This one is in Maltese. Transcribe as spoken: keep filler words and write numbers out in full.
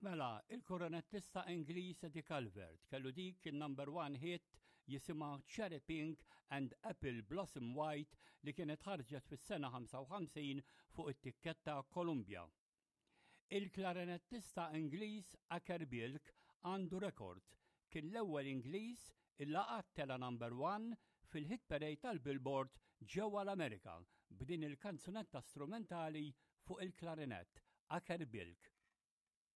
Mela, il-koronettista Ingliż Eddie Calvert kellu dik il-number one hit jisimha Cherry Pink and Apple Blossom White li kienet ħarġet fis-sena ħamsa u ħamsin fuq it-tikketta Columbia. Il-klarinettista Ingliż Acker Bilk għandu rekord kien l-ewwel Ingliż illi qatt tela number one fil-hit parade tal-Billboard ġewwa l-Amerika b'din il-kanzunetta strumentali fuq il-klarinett Acker Bilk.